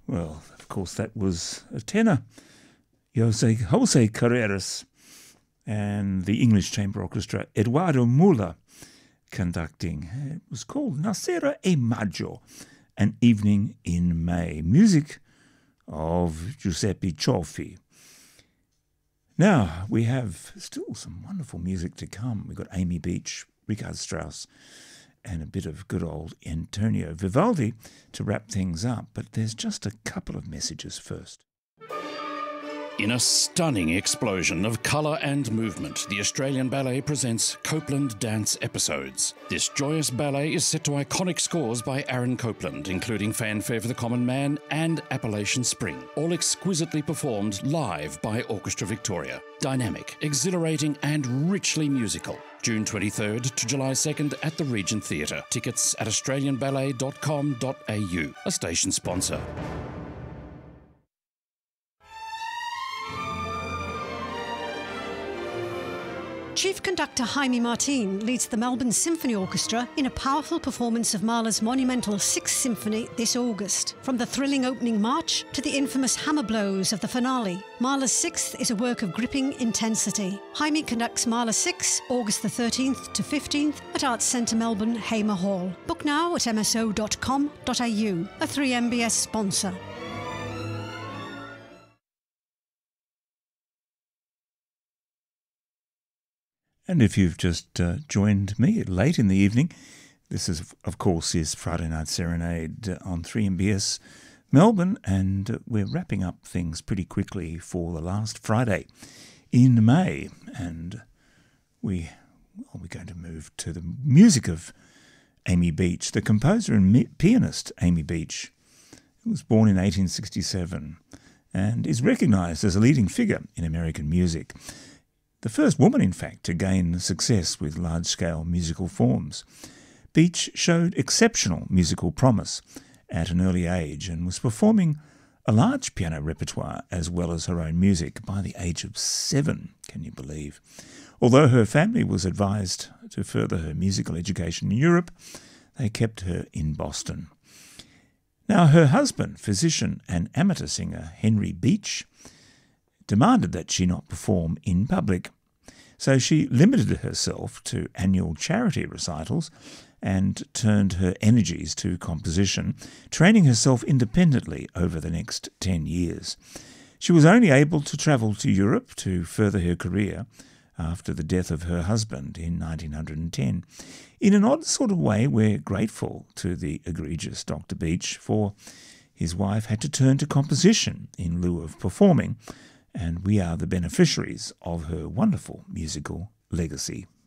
Well, of course, that was a tenor, Jose Carreras, and the English Chamber Orchestra, Eduardo Müller, conducting. It was called Una Sera e Maggio, An Evening in May. Music of Giuseppe Cioffi. Now, we have still some wonderful music to come. We've got Amy Beach, Richard Strauss, and a bit of good old Antonio Vivaldi to wrap things up. But there's just a couple of messages first. In a stunning explosion of colour and movement, the Australian Ballet presents Copeland Dance Episodes. This joyous ballet is set to iconic scores by Aaron Copland, including Fanfare for the Common Man and Appalachian Spring, all exquisitely performed live by Orchestra Victoria. Dynamic, exhilarating and richly musical. June 23rd to July 2nd at the Regent Theatre. Tickets at australianballet.com.au, a station sponsor. Chief Conductor Jaime Martin leads the Melbourne Symphony Orchestra in a powerful performance of Mahler's monumental Sixth Symphony this August. From the thrilling opening march to the infamous hammer blows of the finale, Mahler's Sixth is a work of gripping intensity. Jaime conducts Mahler 6, August the 13th to 15th at Arts Centre Melbourne, Hamer Hall. Book now at mso.com.au, a 3MBS sponsor. And if you've just joined me late in the evening, this is, of course, is Friday Night Serenade on 3MBS Melbourne, and we're wrapping up things pretty quickly for the last Friday in May. And we're going to move to the music of Amy Beach, the composer and pianist Amy Beach, who was born in 1867 and is recognised as a leading figure in American music. The first woman, in fact, to gain success with large-scale musical forms. Beach showed exceptional musical promise at an early age and was performing a large piano repertoire as well as her own music by the age of 7, can you believe? Although her family was advised to further her musical education in Europe, they kept her in Boston. Now, her husband, physician and amateur singer Henry Beach, demanded that she not perform in public. So she limited herself to annual charity recitals and turned her energies to composition, training herself independently over the next 10 years. She was only able to travel to Europe to further her career after the death of her husband in 1910. In an odd sort of way, we're grateful to the egregious Dr. Beach, for his wife had to turn to composition in lieu of performing, and we are the beneficiaries of her wonderful musical legacy.